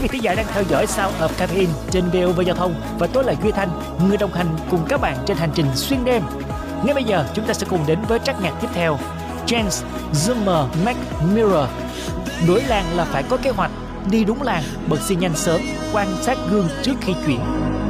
vị thính giả đang theo dõi Sound of Caffeine trên VOV Giao thông và tôi là Duy Thanh, người đồng hành cùng các bạn trên hành trình xuyên đêm. Ngay bây giờ chúng ta sẽ cùng đến với track nhạc tiếp theo, Chance Zoomer Mac Mirror. Đổi làng là phải có kế hoạch, đi đúng làng, bật xi nhanh sớm, quan sát gương trước khi chuyển.